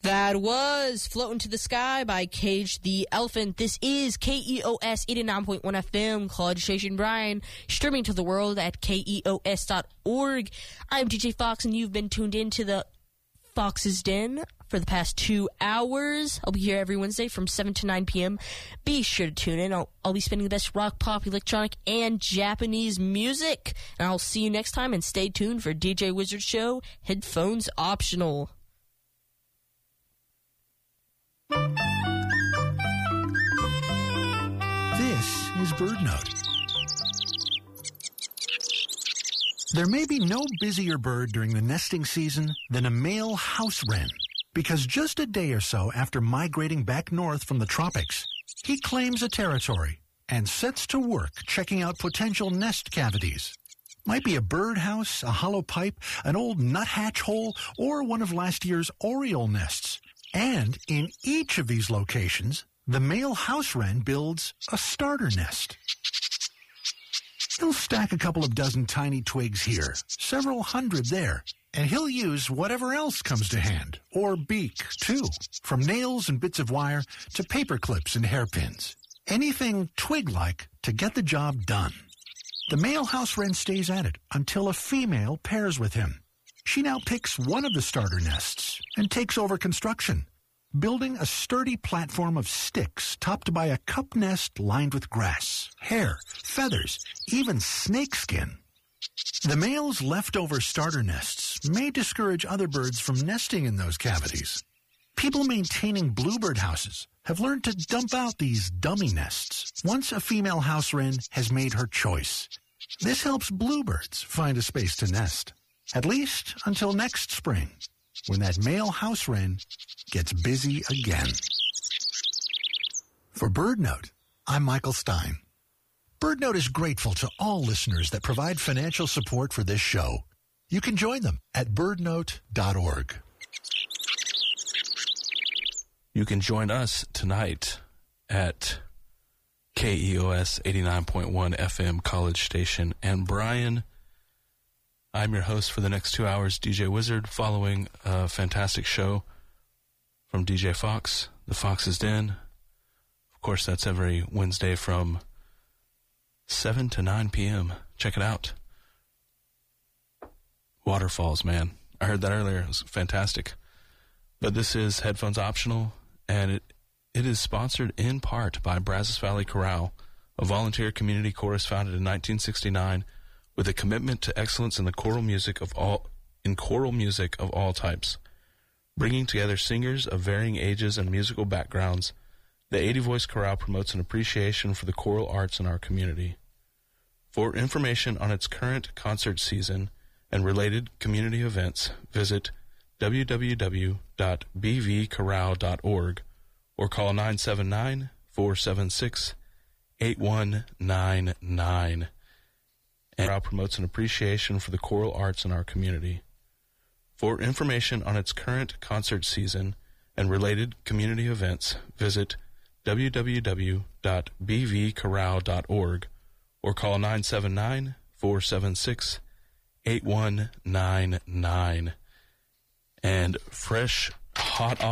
That was Floating to the Sky by Cage the Elephant. This is KEOS 89.1 FM, College Station Bryan, streaming to the world at KEOS.org. I'm DJ Fox, and you've been tuned in to the Fox's Den for the past 2 hours. I'll be here every Wednesday from 7 to 9 p.m. Be sure to tune in. I'll be spinning the best rock, pop, electronic, and Japanese music. And I'll see you next time, and stay tuned for DJ Wizard Show, Headphones Optional. This is BirdNote. There may be no busier bird during the nesting season than a male house wren, because just a day or so after migrating back north from the tropics, he claims a territory and sets to work checking out potential nest cavities. Might be a birdhouse, a hollow pipe, an old nuthatch hole, or one of last year's oriole nests. And in each of these locations, the male house wren builds a starter nest. He'll stack a couple of dozen tiny twigs here, several hundred there, and he'll use whatever else comes to hand, or beak, too, from nails and bits of wire to paper clips and hairpins. Anything twig-like to get the job done. The male house wren stays at it until a female pairs with him. She now picks one of the starter nests and takes over construction, building a sturdy platform of sticks topped by a cup nest lined with grass, hair, feathers, even snakeskin. The male's leftover starter nests may discourage other birds from nesting in those cavities. People maintaining bluebird houses have learned to dump out these dummy nests once a female house wren has made her choice. This helps bluebirds find a space to nest. At least until next spring, when that male house wren gets busy again. For BirdNote, I'm Michael Stein. BirdNote is grateful to all listeners that provide financial support for this show. You can join them at birdnote.org. You can join us tonight at KEOS 89.1 FM College Station. And Bryan, I'm your host for the next 2 hours, DJ Wizard, following a fantastic show from DJ Fox, The Fox's Den. Of course, that's every Wednesday from 7 to 9 p.m. Check it out. Waterfalls, man. I heard that earlier. It was fantastic. But this is Headphones Optional, and it is sponsored in part by Brazos Valley Chorale, a volunteer community chorus founded in 1969 with a commitment to excellence in the choral music of all types. Bringing together singers of varying ages and musical backgrounds, the 80 Voice Chorale promotes an appreciation for the choral arts in our community. For information on its current concert season and related community events, visit www.bvchorale.org or call 979-476-8199. And promotes an appreciation for the choral arts in our community. For information on its current concert season and related community events, visit www.bvchorale.org or call 979-476-8199. And fresh, hot